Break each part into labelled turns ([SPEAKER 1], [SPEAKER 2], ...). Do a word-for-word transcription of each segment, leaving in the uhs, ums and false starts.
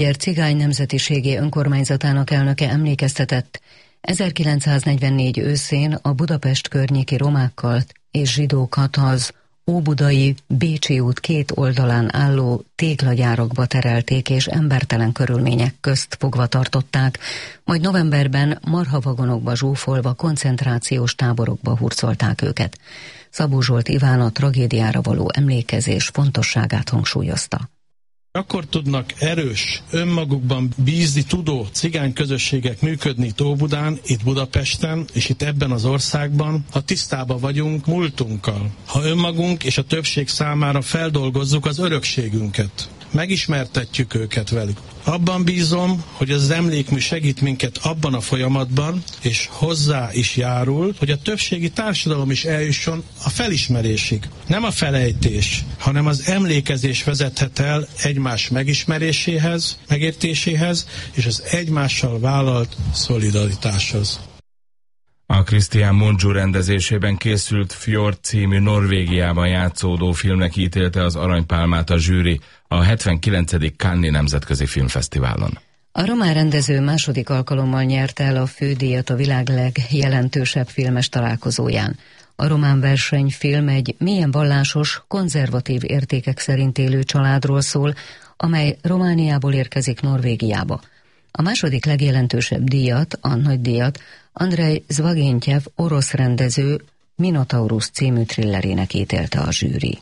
[SPEAKER 1] Cigány nemzetiségi önkormányzatának elnöke emlékeztetett, ezerkilencszáznegyvennégy őszén a Budapest környéki romákkal és zsidókat az Óbudai Bécsi út két oldalán álló téglagyárakba terelték és embertelen körülmények közt fogva tartották, majd novemberben marhavagonokba zsúfolva koncentrációs táborokba hurcolták őket. Szabó Zsolt Iván a tragédiára való emlékezés fontosságát hangsúlyozta.
[SPEAKER 2] Akkor tudnak erős, önmagukban bízni tudó cigány közösségek működni itt Óbudán, itt Budapesten, és itt ebben az országban, ha tisztában vagyunk múltunkkal. Ha önmagunk és a többség számára feldolgozzuk az örökségünket. Megismertetjük őket velük. Abban bízom, hogy az emlékmű segít minket abban a folyamatban, és hozzá is járul, hogy a többségi társadalom is eljusson a felismerésig. Nem a felejtés, hanem az emlékezés vezethet el egymás megismeréséhez, megértéséhez, és az egymással vállalt szolidaritáshoz.
[SPEAKER 3] A Christian Mungiu rendezésében készült Fjord című Norvégiában játszódó filmnek ítélte az aranypálmát a zsűri a hetvenkilencedik Cannes-i Nemzetközi Filmfesztiválon.
[SPEAKER 1] A román rendező második alkalommal nyerte el a fődíjat a világ legjelentősebb filmes találkozóján. A román versenyfilm egy mélyen vallásos, konzervatív értékek szerint élő családról szól, amely Romániából érkezik Norvégiába. A második legjelentősebb díjat, a nagy díjat, Andrej Zvagintyev orosz rendező Minotaurus című thrillerének ítélte a zsűri.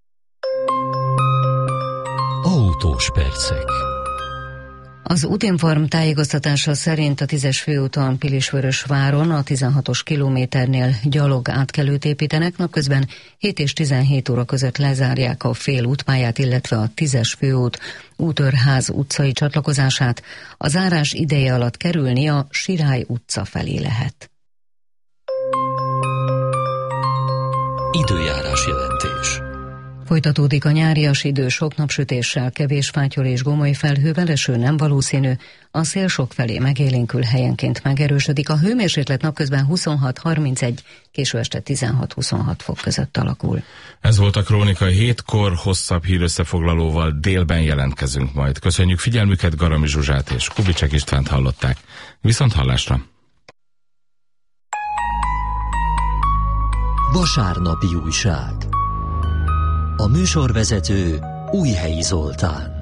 [SPEAKER 4] Autós percek.
[SPEAKER 1] Az Utinform tájékoztatása szerint a tízes főúton Pilisvörösváron a tizenhatos kilométernél gyalog átkelőt építenek, napközben hét és tizenhét óra között lezárják a fél útpályát, illetve a tízes főút Útörház utcai csatlakozását. A zárás ideje alatt kerülni a Sirály utca felé lehet.
[SPEAKER 4] Időjárás jelentés.
[SPEAKER 1] Folytatódik a nyárias idő sok napsütéssel, kevés fátyol és gomoly felhővel, eső nem valószínű, a szél sokfelé megélénkül, helyenként megerősödik, a hőmérséklet napközben huszonhat harmincegy, késő este tizenhat-huszonhat fok között alakul.
[SPEAKER 3] Ez volt a Krónika hétkor, hosszabb hírösszefoglalóval délben jelentkezünk majd. Köszönjük figyelmüket, Garami Zsuzsát és Kubicek Istvánt hallották. Viszont hallásra!
[SPEAKER 4] Vasárnapi újság. A műsorvezető Újhelyi Zoltán.